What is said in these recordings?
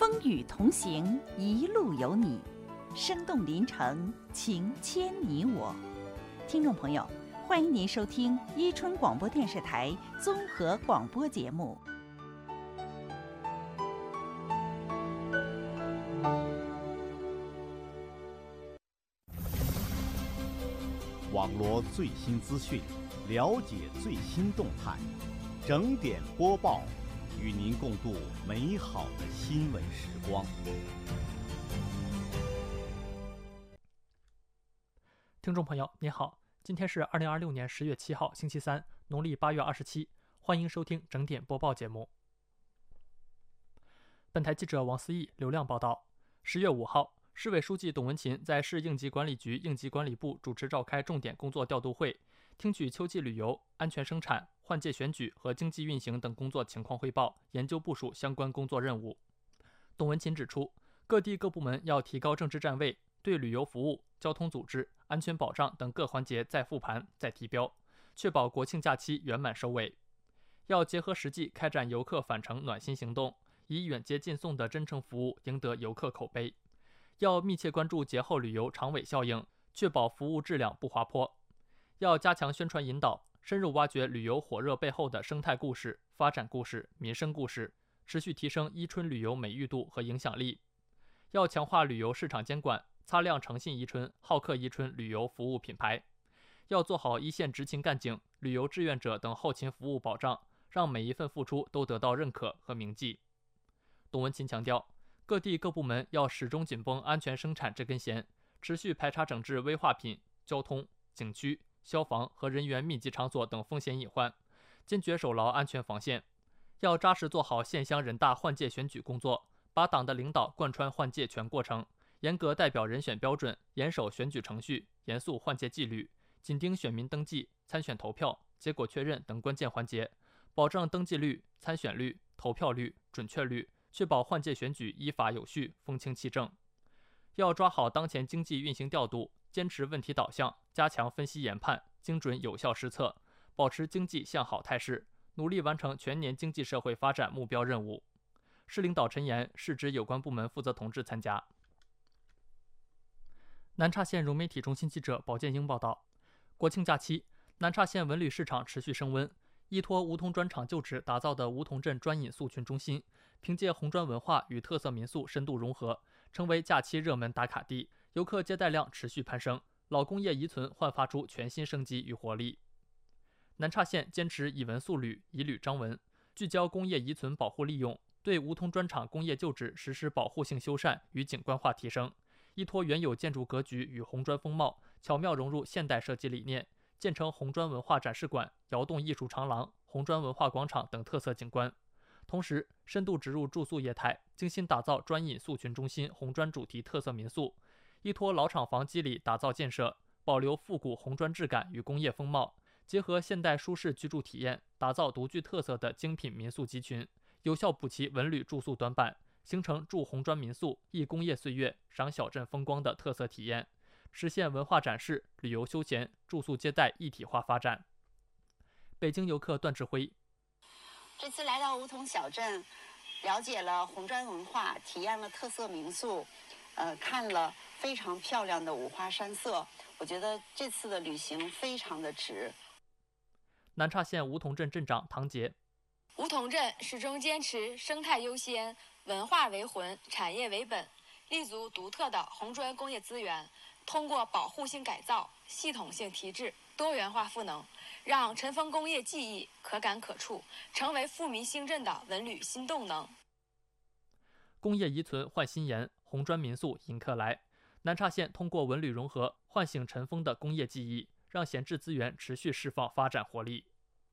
风雨同行，一路有你，生动临城，情牵你我。听众朋友，欢迎您收听伊春广播电视台综合广播节目。 网罗最新资讯，了解最新动态，整点播报，与您共度美好的新闻时光。 听众朋友，您好，今天是2026年10月7号，星期三，农历8月27，欢迎收听整点播报节目。本台记者王思义、刘亮报道，10月5号。市委书记董文勤在市应急管理局应急管理部主持召开重点工作调度会，听取秋季旅游、安全生产、换届选举和经济运行等工作情况汇报，研究部署相关工作任务。董文勤指出，各地各部门要提高政治站位，对旅游服务、交通组织、安全保障等各环节再复盘、再提标，确保国庆假期圆满收尾。要结合实际开展游客返程暖心行动，以远接近送的真诚服务赢得游客口碑。要密切关注节后旅游长尾效应，确保服务质量不滑坡。要加强宣传引导，深入挖掘旅游火热背后的生态故事、发展故事、民生故事，持续提升伊春旅游美誉度和影响力。要强化旅游市场监管，擦亮诚信伊春、好客伊春旅游服务品牌。要做好一线执勤干警、旅游志愿者等后勤服务保障，让每一份付出都得到认可和铭记。董文勤强调，各地各部门要始终紧绷安全生产这根弦，持续排查整治危化品、交通、景区、消防和人员密集场所等风险隐患，坚决守牢安全防线。要扎实做好县乡人大换届选举工作，把党的领导贯穿换届全过程，严格代表人选标准，严守选举程序，严肃换届纪律，紧盯选民登记、参选投票、结果确认等关键环节，保证登记率、参选率、投票率、准确率，确保换届选举依法有序、风清气正。要抓好当前经济运行调度，坚持问题导向，加强分析研判，精准有效施策，保持经济向好态势，努力完成全年经济社会发展目标任务。市领导陈岩、市直有关部门负责同志参加。南岔县融媒体中心记者保建英报道，国庆假期，南岔县文旅市场持续升温。依托梧桐砖厂旧址打造的梧桐镇专饮宿群中心，凭借红砖文化与特色民宿深度融合，成为假期热门打卡地，游客接待量持续攀升，老工业遗存焕发出全新生机与活力。南岔县坚持以文塑旅、以旅彰文，聚焦工业遗存保护利用，对梧桐砖厂工业旧址实施保护性修缮与景观化提升，依托原有建筑格局与红砖风貌，巧妙融入现代设计理念，建成红砖文化展示馆、窑洞艺术长廊、红砖文化广场等特色景观，同时深度植入住宿业态，精心打造专饮宿群中心红砖主题特色民宿，依托老厂房基里打造建设，保留复古红砖质感与工业风貌，结合现代舒适居住体验，打造独具特色的精品民宿集群，有效补齐文旅住宿短板，形成住红砖民宿、忆工业岁月、赏小镇风光的特色体验，实现文化展示、旅游休闲、住宿接待一体化发展。北京游客段志辉， 这次来到梧桐小镇，了解了红砖文化，体验了特色民宿，看了非常漂亮的五花山色，我觉得这次的旅行非常的值。 南岔县梧桐镇镇长唐杰， 梧桐镇始终坚持生态优先、文化为魂、产业为本，立足独特的红砖工业资源，通过保护性改造、系统性提质、多元化赋能，让尘封工业记忆可感可触，成为富民兴镇的文旅新动能。 工业遗存焕新颜，红砖民宿迎客来。南岔县通过文旅融合，唤醒尘封的工业记忆，让闲置资源持续释放发展活力。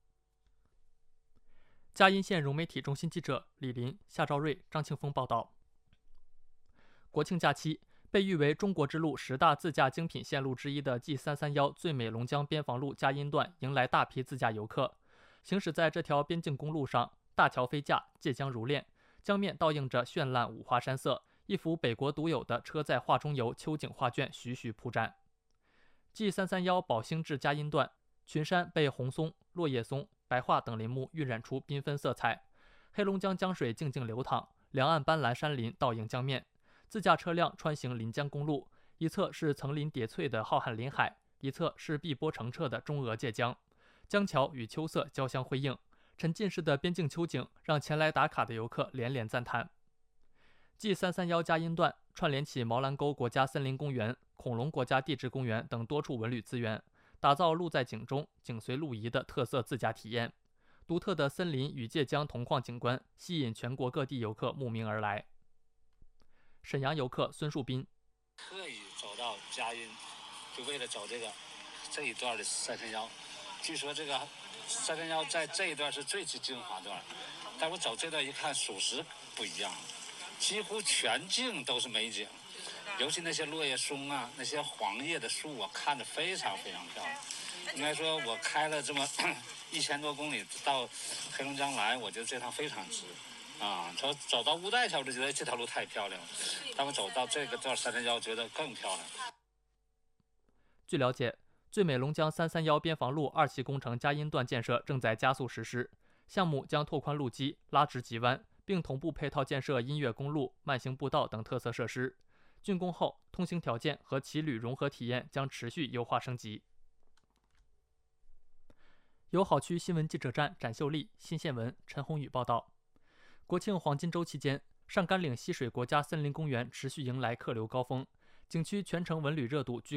嘉荫县融媒体中心记者李林、夏兆瑞、张庆峰报道。国庆假期，被誉为中国之路10大自驾精品线路之一的 G331最美龙江边防路嘉荫段迎来大批自驾游客。行驶在这条边境公路上，大桥飞架，界江如练，江面倒映着绚烂五花山色，一幅北国独有的车载画中游秋景画卷徐徐铺展。G331宝兴至嘉荫段，群山被红松、落叶松、白桦等林木晕染出缤纷色彩，黑龙江江水静静流淌， 两岸斑斓山林倒映江面，自驾车辆穿行临江公路，一侧是层林叠翠的浩瀚林海，一侧是碧波澄澈的中俄界江，江桥与秋色交相辉映，沉浸式的边境秋景让前来打卡的游客连连赞叹。继331佳音段串联起毛兰沟国家森林公园、恐龙国家地质公园等多处文旅资源，打造路在景中、景随路移的特色自驾体验。独特的森林与界江同框景观吸引全国各地游客慕名而来。沈阳游客孙树斌特意走到佳音，就为了走这一段的331。据说这个331在这一段是最精华段，但我走这段一看，属实不一样，几乎全境都是美景，尤其那些落叶松啊，那些黄叶的树啊，看着非常非常漂亮。应该说，我开了这么1000多公里到黑龙江来，我觉得这趟非常值啊。走到乌代去，我就觉得这条路太漂亮了，但我走到这个段331，觉得更漂亮。 据了解，最美龙江331边防路2期工程佳音段建设正在加速实施，项目将拓宽路基、拉直急弯，并同步配套建设音乐公路、慢行步道等特色设施。竣工后，通行条件和骑旅融合体验将持续优化升级。友好区新闻记者站展秀丽、新鲜闻陈宏宇报道。国庆黄金周期间，上甘岭溪水国家森林公园持续迎来客流高峰，景区全程文旅热度居